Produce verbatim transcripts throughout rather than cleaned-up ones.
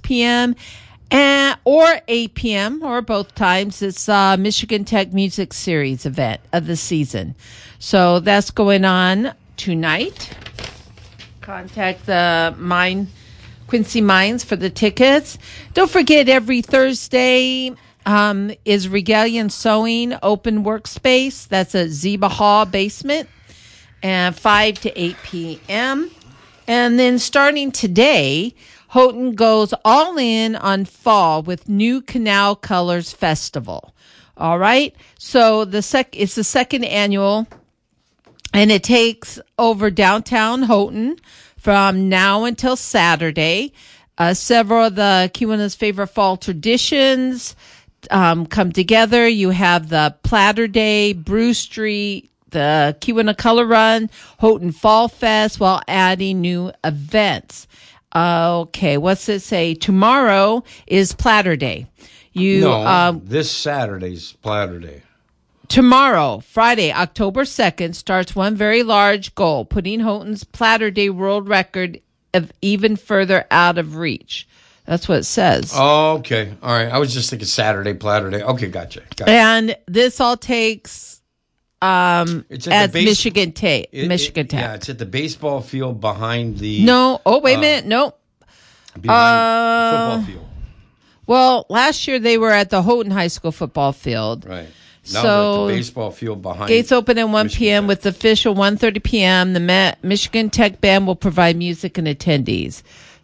p.m. and or eight p.m. or both times. It's uh, Michigan Tech Music Series event of the season. So that's going on tonight. Contact the Mine, Quincy Mines for the tickets. Don't forget, every Thursday um, is Regalian Sewing Open Workspace. That's at Zeba Hall basement, and five to eight p.m. And then starting today, Houghton goes all in on fall with new Canal Colors Festival. All right. So the sec it's the second annual, and it takes over downtown Houghton from now until Saturday. Uh, several of the Keweenaw's favorite fall traditions um, come together. You have the Platter Day, Bruce Street, the Keweenaw Color Run, Houghton Fall Fest, while adding new events. Okay, what's it say? Tomorrow is Platter Day. You no, um, this Saturday's Platter Day. Tomorrow, Friday, October second, starts one very large goal, putting Houghton's Platter Day world record of even further out of reach. That's what it says. Oh, okay. All right. I was just thinking Saturday, Platter Day. Okay, gotcha. gotcha. And this all takes um, it's at, at at base- Michigan Tech. It, Michigan it, Tech. Yeah, it's at the baseball field behind the... No. Oh, wait a uh, minute. No. Behind Uh, the football field. Well, last year they were at the Houghton High School football field. Right. Now So the baseball field behind. Gates open at one p.m. Tech. with the official one thirty p.m. The Ma- Michigan Tech Band will provide music and attendees.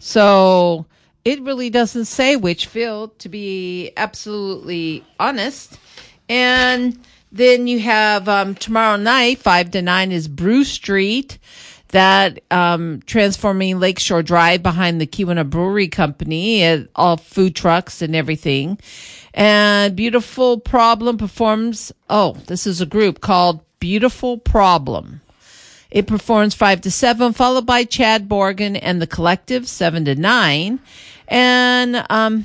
So it really doesn't say which field, to be absolutely honest. And then you have um, tomorrow night, five to nine, is Bruce Street. That um, transforming Lakeshore Drive behind the Keweenaw Brewery Company, and all food trucks and everything. And Beautiful Problem performs, oh, this is a group called Beautiful Problem. It performs five to seven, followed by Chad Borgen and the Collective, seven to nine. And um,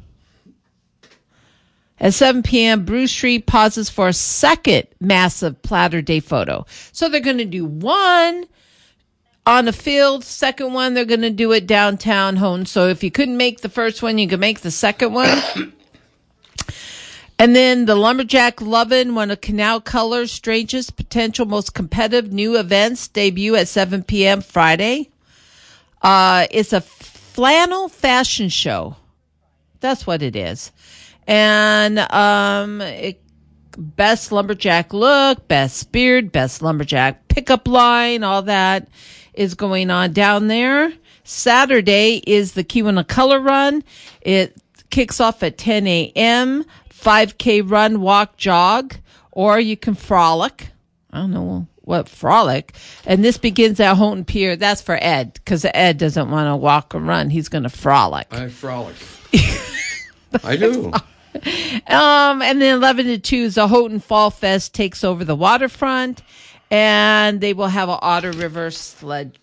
at seven p.m., Bruce Street pauses for a second massive Platter Day photo. So they're going to do one on the field. Second one, they're going to do it downtown Houghton. So if you couldn't make the first one, you can make the second one. And then the Lumberjack Lovin', one of Canal Color's strangest, potential, most competitive new events, debut at seven p.m. Friday. Uh, it's a flannel fashion show. That's what it is. And um, it, best lumberjack look, best beard, best lumberjack pickup line, all that is going on down there. Saturday is the Keweenaw Color Run. It kicks off at ten a.m. five K run, walk, jog, or you can frolic. I don't know what frolic. And this begins at Houghton Pier. That's for Ed, because Ed doesn't want to walk or run. He's going to frolic. I frolic. I do. Um, and then eleven to two is the Houghton Fall Fest takes over the waterfront, and they will have an Otter River sled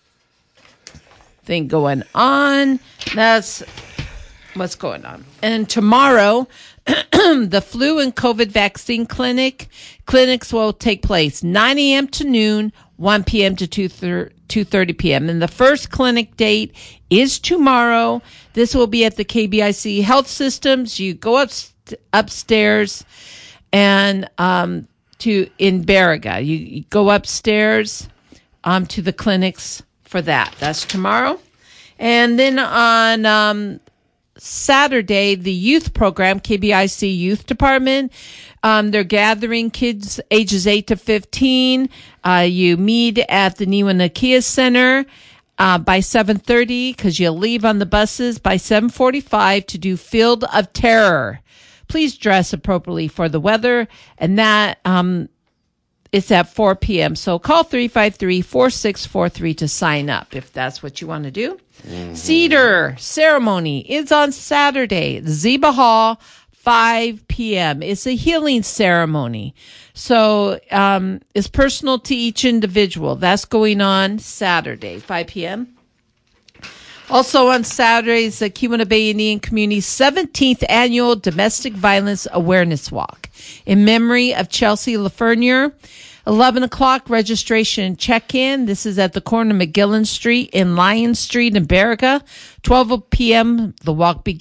thing going on. That's what's going on. And tomorrow, the flu and COVID vaccine clinic clinics will take place nine a.m. to noon, one p.m. to two thirty p.m. And the first clinic date is tomorrow. This will be at the K B I C Health Systems. You go up upstairs and um, to in Baraga. You, you go upstairs um, to the clinics for that. That's tomorrow. And then on um, Saturday, the youth program, K B I C Youth Department, um, they're gathering kids ages eight to fifteen. Uh, you meet at the Niwa Nakia Center uh, by seven thirty, because you'll leave on the buses by seven forty-five to do Field of Terror. Please dress appropriately for the weather, and that um, it's at four p.m. So call three five three, four six four three to sign up if that's what you want to do. Mm-hmm. Cedar ceremony is on Saturday, Zeba Hall, five p.m. It's a healing ceremony. So um, it's personal to each individual. That's going on Saturday, five p.m. Also on Saturday is the Keweenaw Bay Indian Community's seventeenth Annual Domestic Violence Awareness Walk in memory of Chelsea Lafreniere. eleven o'clock registration check-in. This is at the corner of McGillen Street and Lion Street in Baraga. twelve p.m. the walk begins.